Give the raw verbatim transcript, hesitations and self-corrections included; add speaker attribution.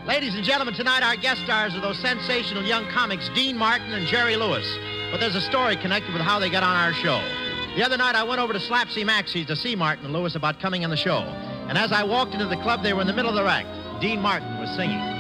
Speaker 1: Ladies and gentlemen, tonight our guest stars are those sensational young comics, Dean Martin and Jerry Lewis. But there's a story connected with how they got on our show. The other night I went over to Slapsy Maxie's to see Martin and Lewis about coming on the show. And as I walked into the club, they were in the middle of the act. Dean Martin was singing.